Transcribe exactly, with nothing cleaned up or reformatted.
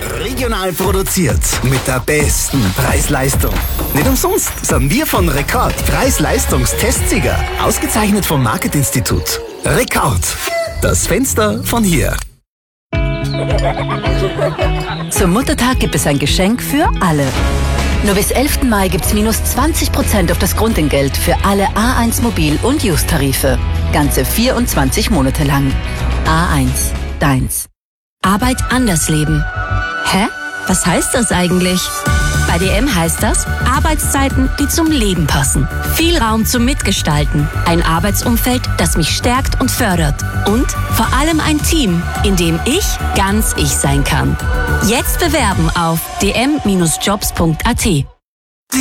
Regional produziert mit der besten Preis-Leistung. Nicht umsonst sind wir von Rekord Preis-Leistungs-Testsieger. Ausgezeichnet vom Market-Institut. Rekord. Das Fenster von hier. Zum Muttertag gibt es ein Geschenk für alle. Nur bis elften Mai gibt's minus zwanzig Prozent auf das Grundentgelt für alle A eins Mobil- und Use-Tarife. Ganze vierundzwanzig Monate lang. A eins, deins. Arbeit anders leben. Hä? Was heißt das eigentlich? Bei D M heißt das Arbeitszeiten, die zum Leben passen. Viel Raum zum Mitgestalten. Ein Arbeitsumfeld, das mich stärkt und fördert. Und vor allem ein Team, in dem ich ganz ich sein kann. Jetzt bewerben auf d m Bindestrich jobs Punkt a t.